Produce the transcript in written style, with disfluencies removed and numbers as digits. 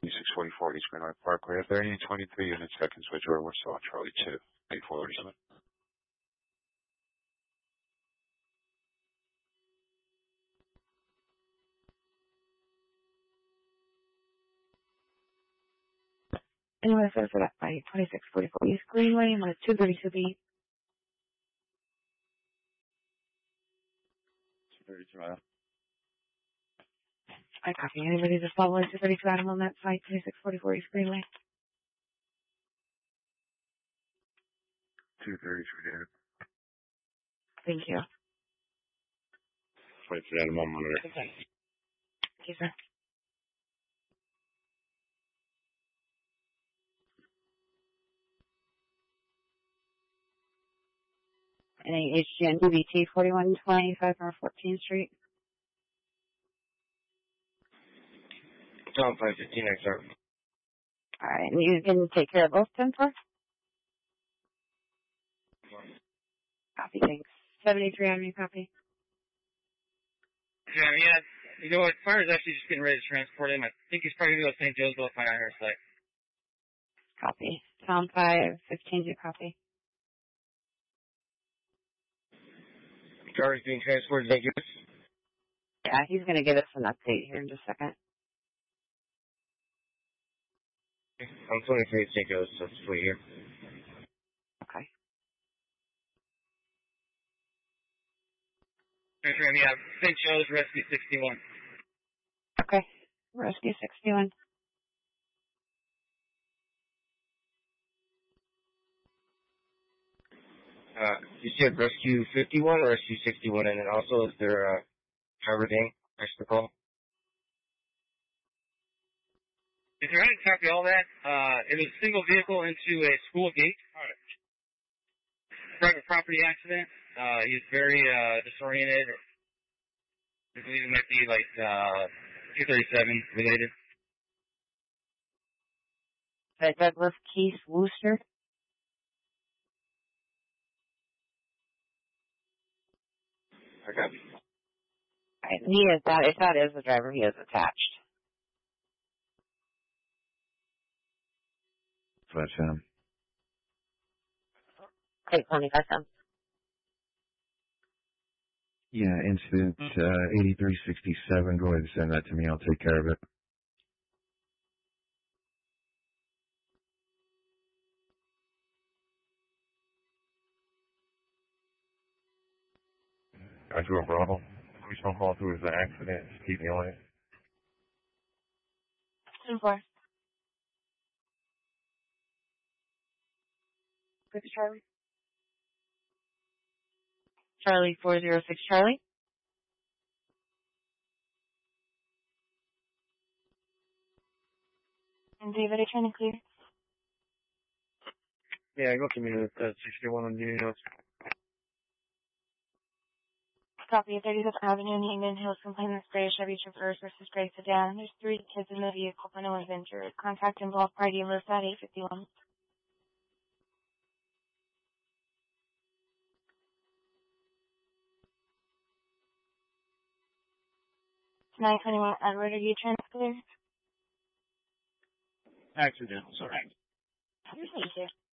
2644 East Greenway Parkway. 30 and 23 units, second switch order, we're still on Charlie 2, 847. Anyone says for that by 2644 East Greenway, and 232B. 232 Adam. I copy. Anybody just following 232 Adam on that site, 2644 East Greenway? 232 Adam. Thank you. 23 Adam, 1 monitor. Okay. Thank you, sir. HGN UBT 4125 North 14th Street. Tom 515 XR. Alright, and you can take care of both 10 for? Copy, thanks. 73 on me, copy. Yeah, you know what, Fire's actually just getting ready to transport him. I think he's probably going to go to St. Joe's, but I'll find out here in a sec. Copy. Tom 515, you copy. Driver's being transported to St. Joe's. Yeah, he's going to give us an update here in just a second. I'm 23 at St. Joe's, so just wait here. Okay. Yeah, St. Joe's, Rescue 61. Okay. Rescue 61. You said Rescue 51 or Rescue 61, and then also is there driver name next to the call? Is there any copy all that? It was a single vehicle into a school gate. Private property accident. He was very disoriented. I believe it might be like 237 related. Douglas Keith Wooster. Okay. He is that. If that is the driver, he is attached. That's him. Okay, 25 cents. Yeah, incident 8367. Go ahead and send that to me. I'll take care of it. I drew a Bravo. Please don't call through as an accident. Just keep me on it. 2-4. Six Charlie. Charlie 406 Charlie. And David, are trying to clear? Yeah, go to me with 61 on Union Hills. Copy of 37th Avenue in Union Hills. Complainant gray Chevy Traverse versus gray sedan. There's 3 kids in the vehicle, but no one's injured. Contact involved party list at 851. 921 Edward, are you trying to clear? Accident, sorry. Thank you.